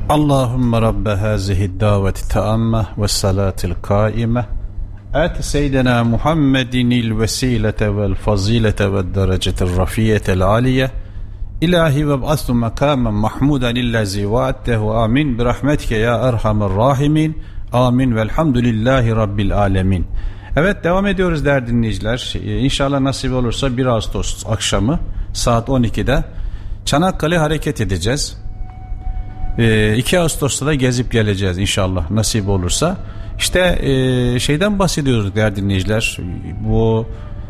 Allahümme Rabbe hazihi daveti teamme ve salatil kaime ati seyyidina Muhammedinil vesilete vel fazilete ve derecetel rafiyetel aliye ilahi ve b'astu makamen mahmuden illazi vaattehu amin birahmetike ya erhamer rahimin amin velhamdülillahi rabbil alemin. Evet, devam ediyoruz değerli dinleyiciler. İnşallah nasip olursa 1 Ağustos akşamı saat 12'de Çanakkale hareket edeceğiz. 2 Ağustos'ta da gezip geleceğiz inşallah nasip olursa. İşte şeyden bahsediyoruz değerli dinleyiciler. Bu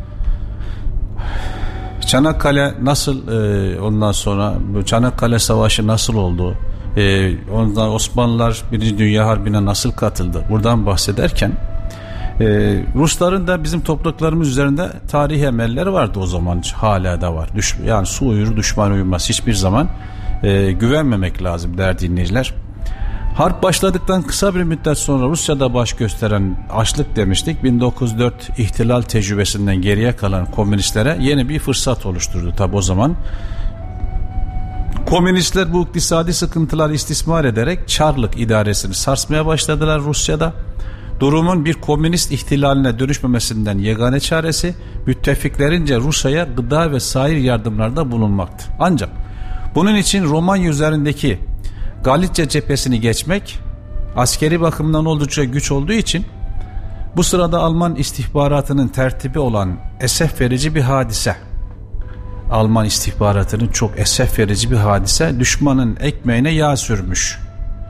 Çanakkale nasıl, ondan sonra bu Çanakkale Savaşı nasıl oldu? Ondan Osmanlılar 1. Dünya Harbi'ne nasıl katıldı? Buradan bahsederken Rusların da bizim topraklarımız üzerinde tarihi emelleri vardı o zaman, hala da var. Yani su uyur düşman uyumaz, hiçbir zaman güvenmemek lazım değerli dinleyiciler. Harp başladıktan kısa bir müddet sonra Rusya'da baş gösteren açlık demiştik. 1904 ihtilal tecrübesinden geriye kalan komünistlere yeni bir fırsat oluşturdu tabi o zaman. Komünistler bu iktisadi sıkıntıları istismar ederek Çarlık idaresini sarsmaya başladılar Rusya'da. Durumun bir komünist ihtilaline dönüşmemesinden yegane çaresi müttefiklerince Rusya'ya gıda ve sair yardımlarda bulunmaktı. Ancak bunun için Romanya üzerindeki Galicia cephesini geçmek askeri bakımdan oldukça güç olduğu için bu sırada Alman istihbaratının tertibi olan esef verici bir hadise. Alman istihbaratının çok esef verici bir hadise, düşmanın ekmeğine yağ sürmüş.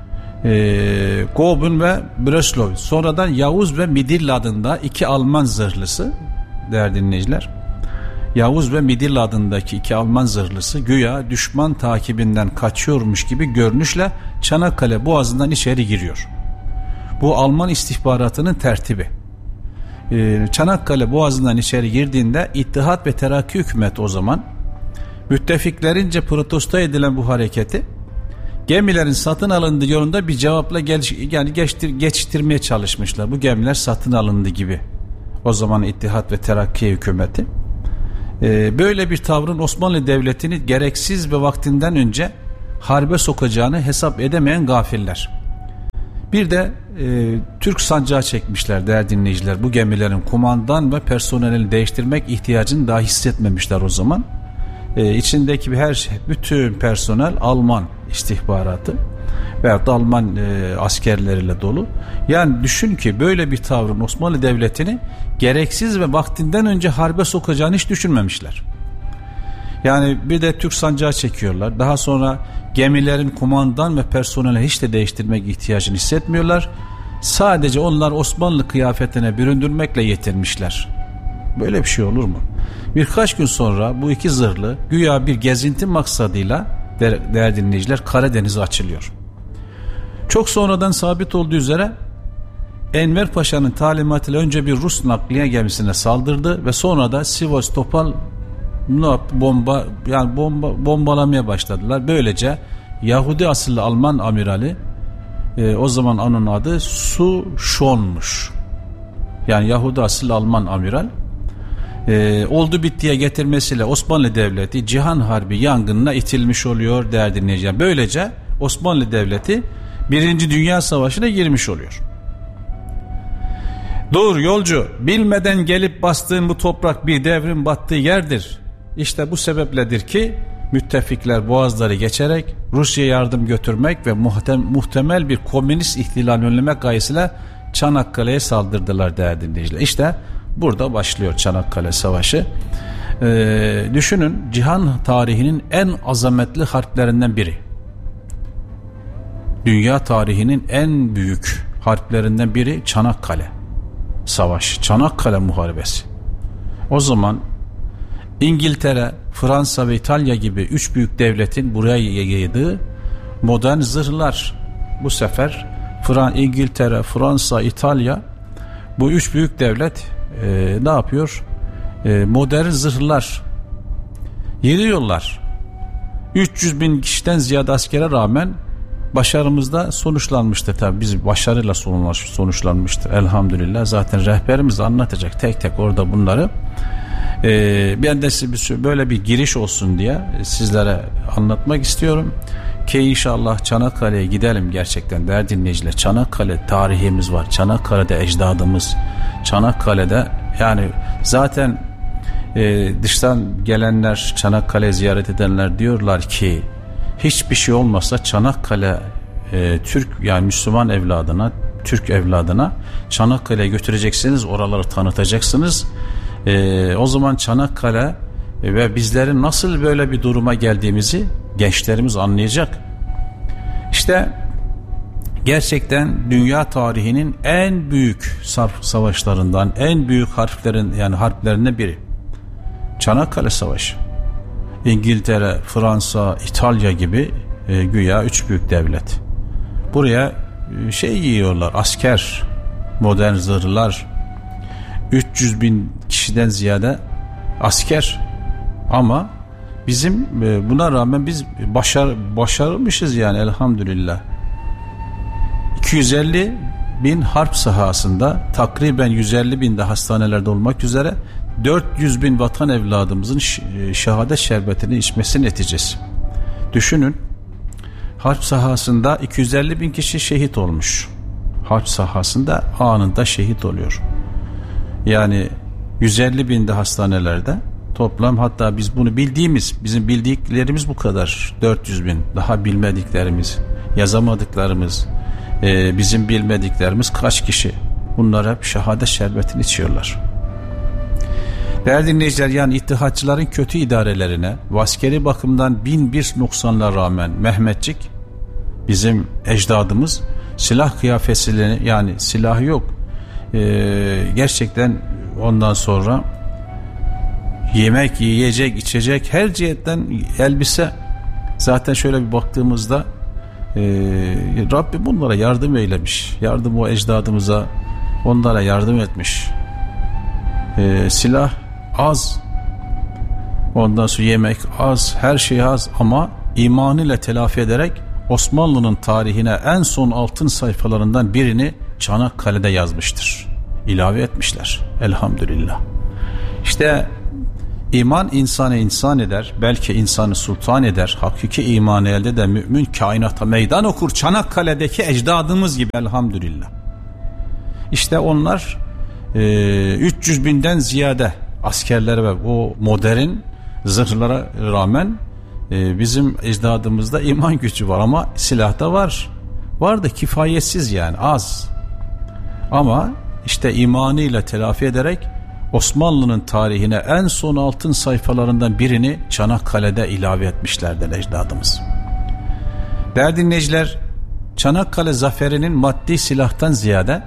Goben ve Breslau, sonradan Yavuz ve Midil adında 2 Alman zırhlısı değerli dinleyiciler, Yavuz ve Midil adındaki 2 Alman zırhlısı güya düşman takibinden kaçıyormuş gibi görünüşle Çanakkale Boğazı'ndan içeri giriyor. Bu Alman istihbaratının tertibi. Çanakkale Boğazı'ndan içeri girdiğinde İttihat ve Terakki hükümeti o zaman müttefiklerince protesto edilen bu hareketi gemilerin satın alındığı yolunda bir cevapla geçiştirmeye çalışmışlar. Bu gemiler satın alındı gibi. O zaman İttihat ve Terakki hükümeti böyle bir tavrın Osmanlı Devleti'ni gereksiz ve vaktinden önce harbe sokacağını hesap edemeyen gafiller. Bir de Türk sancağı çekmişler değerli dinleyiciler. Bu gemilerin kumandan ve personelini değiştirmek ihtiyacını daha hissetmemişler o zaman. İçindeki her şey, bütün personel Alman istihbaratı veyahut da Alman askerleriyle dolu. Yani düşün ki böyle bir tavrın Osmanlı Devleti'ni gereksiz ve vaktinden önce harbe sokacağını hiç düşünmemişler. Yani bir de Türk sancağı çekiyorlar. Daha sonra gemilerin kumandan ve personeli hiç de değiştirmek ihtiyacını hissetmiyorlar. Sadece onlar Osmanlı kıyafetine büründürmekle yetinmişler. Böyle bir şey olur mu? Birkaç gün sonra bu 2 zırhlı güya bir gezinti maksadıyla değerli dinleyiciler Karadeniz'e açılıyor. Çok sonradan sabit olduğu üzere Enver Paşa'nın talimatıyla önce bir Rus nakliye gemisine saldırdı ve sonra da Sivas Topal bombalamaya başladılar. Böylece Yahudi asıllı Alman amirali, o zaman onun adı Su Şon'muş. Yani Yahudi asıllı Alman amiral oldu bittiye getirmesiyle Osmanlı Devleti Cihan Harbi yangınına itilmiş oluyor değerli dinleyiciler. Böylece Osmanlı Devleti 1. Dünya Savaşı'na girmiş oluyor. Dur yolcu, bilmeden gelip bastığın bu toprak bir devrin battığı yerdir. İşte bu sebepledir ki müttefikler boğazları geçerek Rusya'ya yardım götürmek ve muhtemel bir komünist ihtilal önlemek gayesiyle Çanakkale'ye saldırdılar değerli dinleyiciler. İşte burada başlıyor Çanakkale Savaşı. Düşünün, cihan tarihinin en azametli harplerinden biri. Dünya tarihinin en büyük harplerinden biri Çanakkale Savaşı, Çanakkale Muharebesi. O zaman İngiltere, Fransa ve İtalya gibi 3 büyük devletin buraya yaydığı modern zırhlar. Bu sefer İngiltere, Fransa, İtalya, bu 3 büyük devlet ne yapıyor? Modern zırhlar yığıyorlar. 300 bin kişiden ziyade askere rağmen başarımızda sonuçlanmıştır. Tabii biz başarıyla sonuçlanmıştır elhamdülillah. Zaten rehberimiz anlatacak tek tek orada bunları. Ben de böyle bir giriş olsun diye sizlere anlatmak istiyorum. Ki inşallah Çanakkale'ye gidelim gerçekten değerli dinleyiciler. Çanakkale tarihimiz var. Çanakkale'de ecdadımız. Çanakkale'de yani zaten dıştan gelenler, Çanakkale'yi ziyaret edenler diyorlar ki hiçbir şey olmasa Çanakkale Türk yani Müslüman evladına, Türk evladına Çanakkale'ye götüreceksiniz, oraları tanıtacaksınız. O zaman Çanakkale ve bizlerin nasıl böyle bir duruma geldiğimizi gençlerimiz anlayacak. İşte gerçekten dünya tarihinin en büyük savaşlarından, en büyük harplerinden biri. Çanakkale Savaşı. İngiltere, Fransa, İtalya gibi güya 3 büyük devlet. Buraya yiyorlar, asker, modern zırhlar, 300 bin kişiden ziyade asker. Ama bizim buna rağmen biz başarmışız yani elhamdülillah. 250 bin harp sahasında, takriben 150 bin de hastanelerde olmak üzere 400 bin vatan evladımızın şehadet şerbetini içmesi neticesi. Düşünün, harp sahasında 250 bin kişi şehit olmuş. Harp sahasında anında şehit oluyor. Yani 150 bin de hastanelerde toplam, hatta biz bunu bizim bildiklerimiz bu kadar. 400 bin, daha bilmediklerimiz, yazamadıklarımız, bizim bilmediklerimiz kaç kişi? Bunlar hep şehadet şerbetini içiyorlar. Değerli dinleyiciler, yani İttihatçıların kötü idarelerine ve askeri bakımdan bin bir noksanlara rağmen Mehmetçik, bizim ecdadımız, silah kıyafetini, yani silah yok, gerçekten ondan sonra yemek, yiyecek, içecek, her cihetten elbise. Zaten şöyle bir baktığımızda Rabbim bunlara yardım eylemiş. Yardım o ecdadımıza, onlara yardım etmiş. Silah az, ondan sonra yemek az, her şey az, ama imanıyla telafi ederek Osmanlı'nın tarihine en son altın sayfalarından birini Çanakkale'de yazmıştır. İlave etmişler. Elhamdülillah. İşte iman insanı insan eder, belki insanı sultan eder. Hakiki imanı elde de mümin kainata meydan okur. Çanakkale'deki ecdadımız gibi elhamdülillah. İşte onlar 300 binden ziyade askerlere ve o modern zırhlara rağmen bizim ecdadımızda iman gücü var, ama silah da var. Var da kifayetsiz, yani az. Ama işte imanıyla telafi ederek Osmanlı'nın tarihine en son altın sayfalarından birini Çanakkale'de ilave etmişlerdir ecdadımız. Değerli dinleyiciler, Çanakkale zaferinin maddi silahtan ziyade,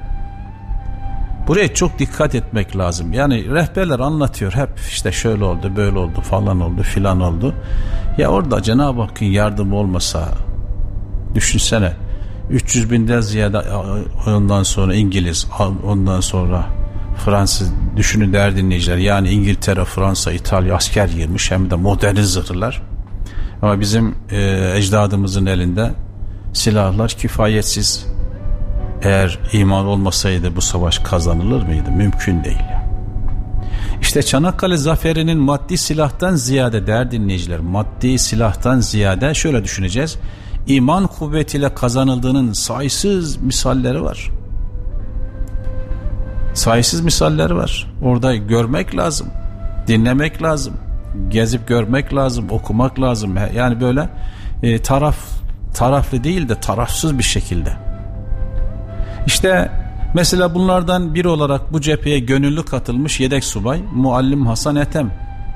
buraya çok dikkat etmek lazım. Yani rehberler anlatıyor hep, işte şöyle oldu, böyle oldu, falan oldu, filan oldu. Ya orada Cenab-ı Hakk'ın yardımı olmasa, düşünsene, 300 binden ziyade, ondan sonra İngiliz, ondan sonra Fransız, düşünün değerli dinleyiciler, yani İngiltere, Fransa, İtalya asker girmiş, hem de modern zırhlar. Ama bizim ecdadımızın elinde silahlar kifayetsiz. Eğer iman olmasaydı bu savaş kazanılır mıydı? Mümkün değil. İşte Çanakkale zaferinin maddi silahtan ziyade, değerli dinleyiciler, maddi silahtan ziyade şöyle düşüneceğiz: İman kuvvetiyle kazanıldığının sayısız misalleri var. Sayısız misalleri var. Orada görmek lazım, dinlemek lazım, gezip görmek lazım, okumak lazım. Yani böyle taraflı değil de tarafsız bir şekilde. İşte mesela bunlardan biri olarak bu cepheye gönüllü katılmış yedek subay Muallim Hasan Ethem.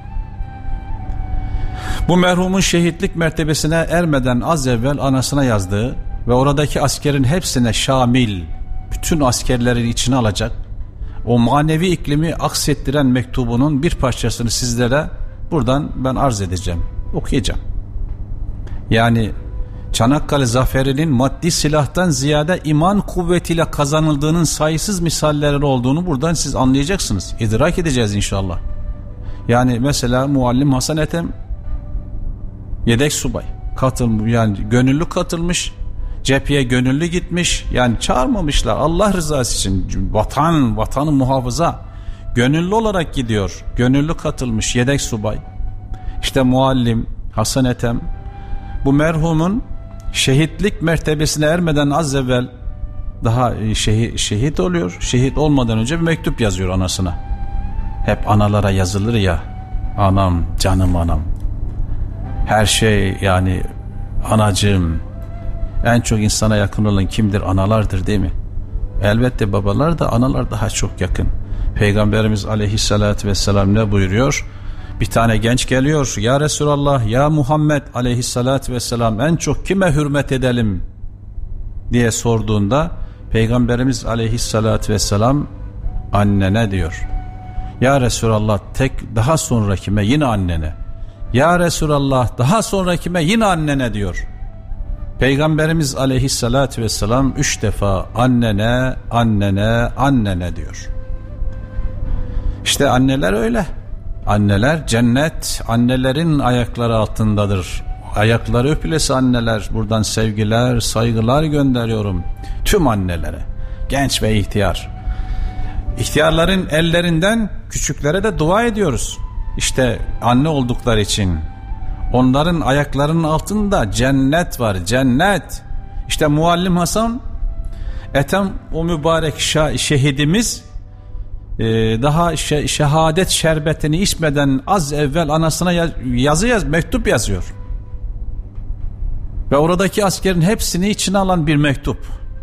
Bu merhumun şehitlik mertebesine ermeden az evvel anasına yazdığı ve oradaki askerin hepsine şamil, bütün askerlerin içine alacak o manevi iklimi aksettiren mektubunun bir parçasını sizlere buradan ben arz edeceğim, okuyacağım. Yani Çanakkale zaferinin maddi silahtan ziyade iman kuvvetiyle kazanıldığının sayısız misalleri olduğunu buradan siz anlayacaksınız, idrak edeceğiz inşallah. Yani mesela Muallim Hasan Ethem yedek subay, yani gönüllü katılmış, cepheye gönüllü gitmiş, yani çağırmamışlar, Allah rızası için, vatanı muhafaza, gönüllü olarak gidiyor, gönüllü katılmış yedek subay. İşte Muallim Hasan Ethem bu merhumun şehitlik mertebesine ermeden az evvel daha şehit oluyor. Şehit olmadan önce bir mektup yazıyor anasına. Hep analara yazılır ya, anam, canım anam, her şey, yani anacığım. En çok insana yakın olan kimdir? Analardır, değil mi? Elbette babalar da, analar daha çok yakın. Peygamberimiz aleyhissalatü vesselam ne buyuruyor? Bir tane genç geliyor, ya Resulallah, ya Muhammed aleyhissalatü vesselam, en çok kime hürmet edelim diye sorduğunda Peygamberimiz aleyhissalatü vesselam annene diyor. Ya Resulallah, daha sonra kime? Yine annene. Ya Resulallah, daha sonra kime? Yine annene diyor. Peygamberimiz aleyhissalatü vesselam 3 defa annene, annene, annene diyor. İşte anneler öyle. Anneler cennet, annelerin ayakları altındadır. Ayakları öpülesi anneler. Buradan sevgiler, saygılar gönderiyorum tüm annelere, genç ve ihtiyar. İhtiyarların ellerinden küçüklere de dua ediyoruz. İşte anne oldukları için onların ayaklarının altında cennet var, cennet. İşte Muallim Hasan Ethem, o mübarek şehidimiz daha şehadet şerbetini içmeden az evvel anasına mektup yazıyor. Ve oradaki askerin hepsini içine alan bir mektup.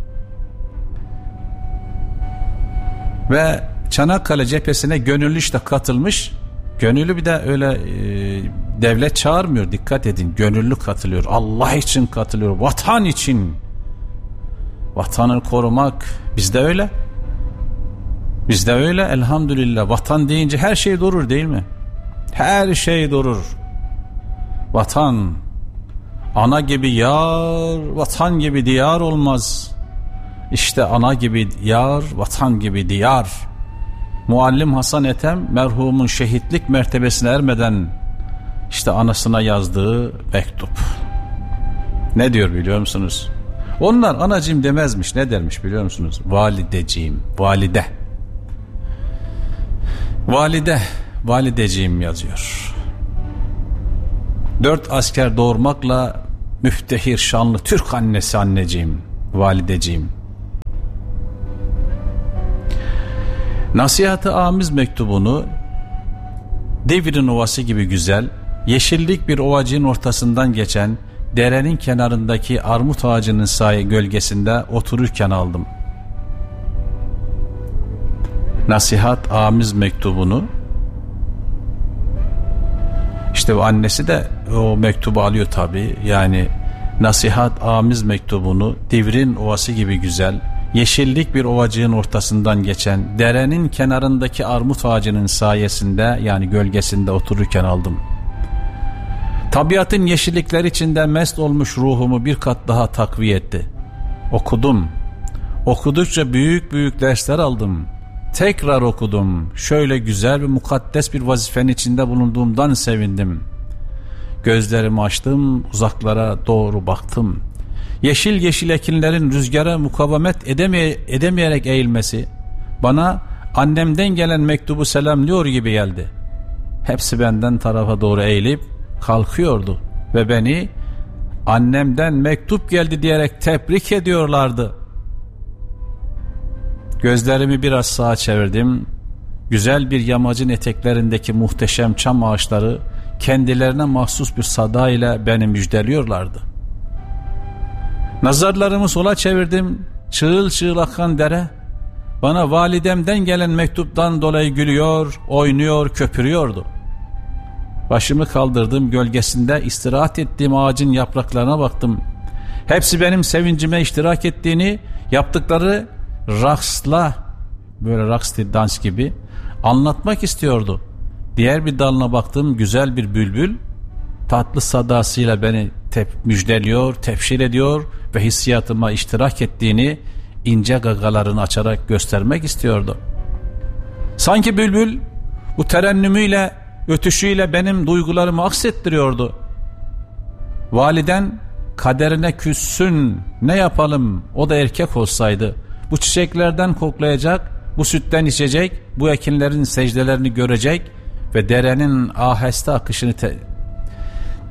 Ve Çanakkale cephesine gönüllü işte katılmış. Gönüllü bir de öyle devlet çağırmıyor, dikkat edin, gönüllü katılıyor. Allah için katılıyor, vatan için. Vatanı korumak bizde öyle. Bizde öyle elhamdülillah. Vatan deyince her şey durur, değil mi? Her şey durur. Vatan, ana gibi yar, vatan gibi diyar olmaz. İşte ana gibi yar, vatan gibi diyar. Muallim Hasan Ethem merhumun şehitlik mertebesine ermeden işte anasına yazdığı mektup. Ne diyor biliyor musunuz? Onlar anacığım demezmiş, ne dermiş biliyor musunuz? Valideciğim, valide. Valide, valideciğim yazıyor. 4 asker doğurmakla müftehir şanlı Türk annesi anneciğim, valideciğim. Nasihat-ı amiz mektubunu Divriğin ovası gibi güzel, yeşillik bir ovacığın ortasından geçen derenin kenarındaki armut ağacının gölgesinde otururken aldım. Nasihat amiz mektubunu, işte o annesi de o mektubu alıyor tabii. Yani nasihat amiz mektubunu Divriğin ovası gibi güzel, yeşillik bir ovacığın ortasından geçen derenin kenarındaki armut ağacının sayesinde, yani gölgesinde otururken aldım. Tabiatın yeşillikler içinde mest olmuş ruhumu bir kat daha takviye etti. Okudum. Okudukça büyük büyük dersler aldım. Tekrar okudum. Şöyle güzel ve mukaddes bir vazifenin içinde bulunduğumdan sevindim. Gözlerimi açtım, uzaklara doğru baktım. Yeşil yeşil ekinlerin rüzgara mukavemet edemeyerek eğilmesi bana annemden gelen mektubu selamlıyor gibi geldi. Hepsi benden tarafa doğru eğilip kalkıyordu ve beni annemden mektup geldi diyerek tebrik ediyorlardı. Gözlerimi biraz sağa çevirdim. Güzel bir yamacın eteklerindeki muhteşem çam ağaçları kendilerine mahsus bir sada ile beni müjdeliyorlardı. Nazarlarımı sola çevirdim. Çığıl çığıl akan dere bana validemden gelen mektuptan dolayı gülüyor, oynuyor, köpürüyordu. Başımı kaldırdım, gölgesinde istirahat ettiğim ağacın yapraklarına baktım. Hepsi benim sevincime iştirak ettiğini, yaptıkları raksla, böyle raks dans gibi anlatmak istiyordu. Diğer bir dalına baktım, güzel bir bülbül tatlı sadasıyla beni müjdeliyor, tebşir ediyor ve hissiyatıma iştirak ettiğini ince gagalarını açarak göstermek istiyordu. Sanki bülbül bu terennümüyle, ötüşüyle benim duygularımı aksettiriyordu. Validen kaderine küssün, ne yapalım, o da erkek olsaydı bu çiçeklerden koklayacak, bu sütten içecek, bu ekinlerin secdelerini görecek ve derenin aheste akışını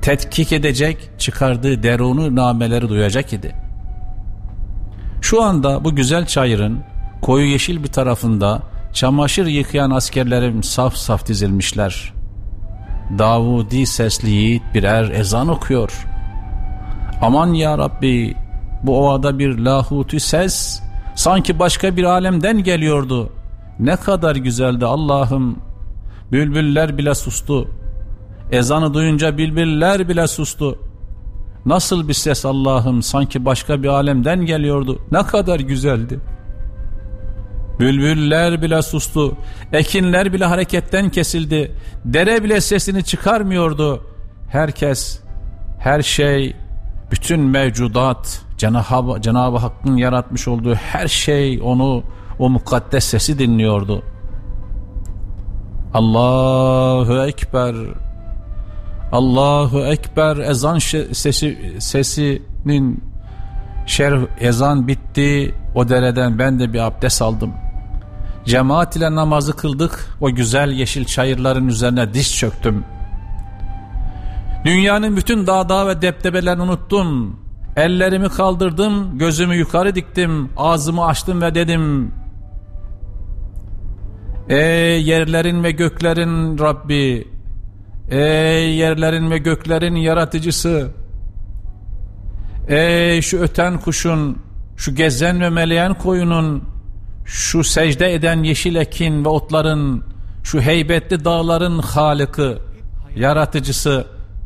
tetkik edecek, çıkardığı derunu nameleri duyacak idi. Şu anda bu güzel çayırın koyu yeşil bir tarafında çamaşır yıkayan askerlerim saf saf dizilmişler. Davudi sesli yiğit birer ezan okuyor. Aman ya Rabbi, bu ovada bir lahuti ses sanki başka bir alemden geliyordu. Ne kadar güzeldi Allah'ım. Bülbüller bile sustu. Ezanı duyunca bülbüller bile sustu. Nasıl bir ses Allah'ım, sanki başka bir alemden geliyordu. Ne kadar güzeldi. Bülbüller bile sustu. Ekinler bile hareketten kesildi. Dere bile sesini çıkarmıyordu. Herkes, her şey, bütün mevcudat, Cenab-ı Hakk'ın yaratmış olduğu her şey onu, o mukaddes sesi dinliyordu. Allahu Ekber, Allahu Ekber. Ezan sesinin ezan bitti. O dereden ben de bir abdest aldım. Cemaat ile namazı kıldık. O güzel yeşil çayırların üzerine diz çöktüm. Dünyanın bütün dağ ve deptebelerini unuttum. Ellerimi kaldırdım, gözümü yukarı diktim, ağzımı açtım ve dedim: ey yerlerin ve göklerin Rabbi, ey yerlerin ve göklerin yaratıcısı, ey şu öten kuşun, şu gezen ve meleyen koyunun, şu secde eden yeşil ekin ve otların, şu heybetli dağların Halık'ı, yaratıcısı,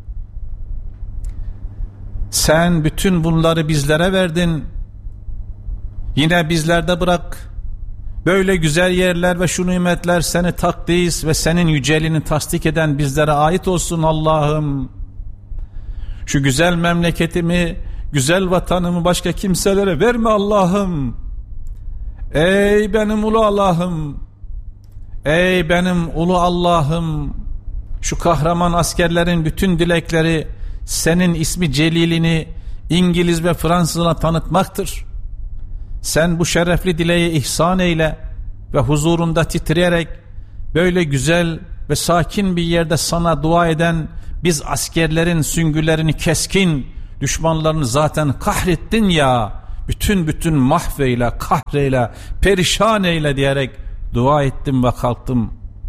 sen bütün bunları bizlere verdin. Yine bizlerde bırak. Böyle güzel yerler ve şu nimetler seni takdis ve senin yüceliğini tasdik eden bizlere ait olsun Allah'ım. Şu güzel memleketimi, güzel vatanımı başka kimselere verme Allah'ım. Ey benim ulu Allah'ım, ey benim ulu Allah'ım, şu kahraman askerlerin bütün dilekleri senin ismi celilini İngiliz ve Fransız'a tanıtmaktır. Sen bu şerefli dileği ihsan eyle ve huzurunda titreyerek böyle güzel ve sakin bir yerde sana dua eden biz askerlerin süngülerini keskin, düşmanlarını zaten kahrettin ya, bütün mahveyle, kahreyle, perişan eyle diyerek dua ettim ve kalktım.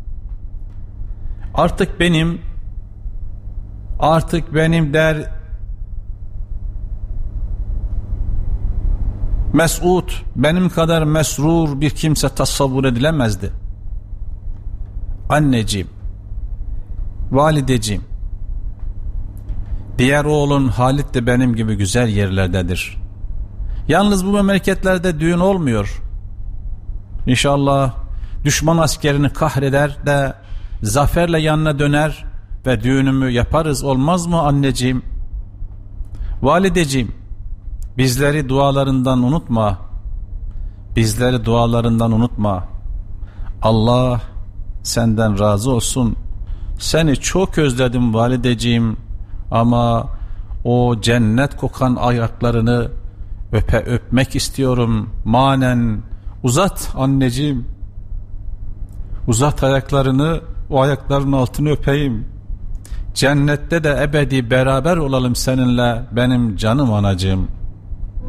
Artık benim der Mes'ud, benim kadar mesrur bir kimse tasavvur edilemezdi. Anneciğim, valideciğim, diğer oğlun Halit de benim gibi güzel yerlerdedir. Yalnız bu memleketlerde düğün olmuyor. İnşallah düşman askerini kahreder de zaferle yanına döner ve düğünümü yaparız, olmaz mı anneciğim? Valideciğim, bizleri dualarından unutma. Bizleri dualarından unutma. Allah senden razı olsun. Seni çok özledim valideciğim, ama o cennet kokan ayaklarını öpmek istiyorum. Manen uzat anneciğim. Uzat ayaklarını, o ayakların altını öpeyim. Cennette de ebedi beraber olalım seninle benim canım anacığım.